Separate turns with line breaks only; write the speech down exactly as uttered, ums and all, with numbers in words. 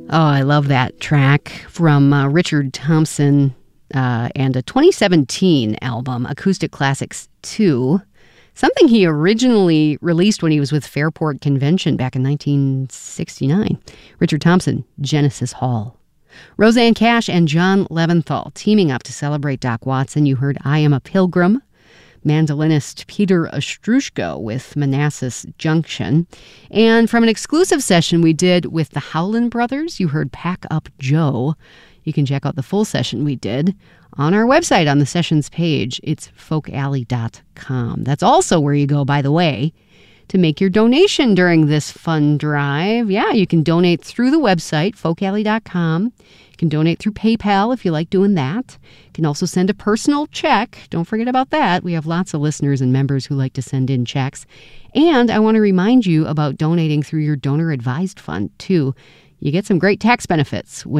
Oh, I love that track from uh, Richard Thompson uh, and a twenty seventeen album, Acoustic Classics two, something he originally released when he was with Fairport Convention back in nineteen sixty-nine. Richard Thompson, Genesis Hall. Rosanne Cash and John Leventhal teaming up to celebrate Doc Watson. You heard I Am a Pilgrim. Mandolinist Peter Ostrushko with Manassas Junction. And from an exclusive session we did with the Howland Brothers, you heard Pack Up Joe. You can check out the full session we did on our website on the sessions page. It's folk alley dot com. That's also where you go, by the way, to make your donation during this fun drive. Yeah, you can donate through the website, folk alley dot com. You can donate through PayPal if you like doing that. You can also send a personal check. Don't forget about that. We have lots of listeners and members who like to send in checks. And I want to remind you about donating through your donor advised fund, too. You get some great tax benefits when